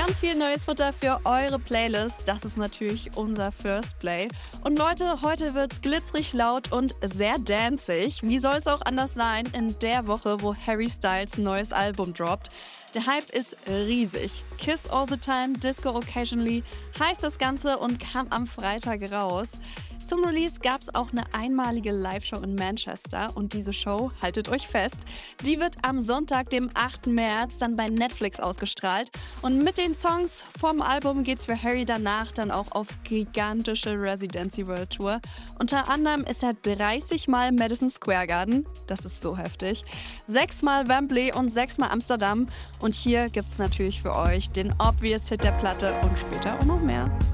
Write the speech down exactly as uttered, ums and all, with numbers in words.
Ganz viel neues Futter für eure Playlist. Das ist natürlich unser First Play. Und Leute, heute wird's glitzerig laut und sehr danzig. Wie soll's auch anders sein in der Woche, wo Harry Styles ein neues Album droppt? Der Hype ist riesig. Kiss All the Time, Disco Occasionally heißt das Ganze und kam am Freitag raus. Zum Release gab es auch eine einmalige Live-Show in Manchester und diese Show, haltet euch fest, die wird am Sonntag, dem achten März, dann bei Netflix ausgestrahlt. Und mit den Songs vom Album geht's für Harry danach dann auch auf gigantische Residency World Tour. Unter anderem ist er dreißig Mal Madison Square Garden, das ist so heftig, sechs Mal Wembley und sechs Mal Amsterdam. Und hier gibt's natürlich für euch den Obvious Hit der Platte und später auch noch mehr.